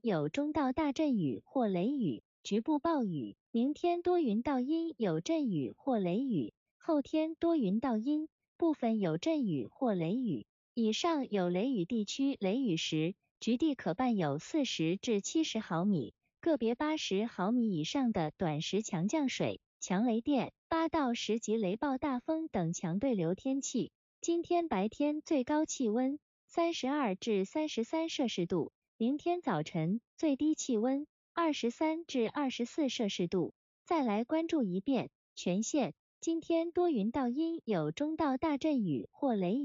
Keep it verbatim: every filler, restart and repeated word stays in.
有中到大阵雨或雷雨，局部暴雨。明天多云到阴有阵雨或雷雨，后天多云到阴，部分有阵雨或雷雨。以上有雷雨地区雷雨时，局地可伴有四十至七十毫米，个别八十毫米以上的短时强降水、强雷电、八到十级雷暴大风等强对流天气。今天白天最高气温三十二至三十三摄氏度，明天早晨最低气温二十三至二十四摄氏度。再来关注一遍全县，今天多云到阴有中到大阵雨或雷雨。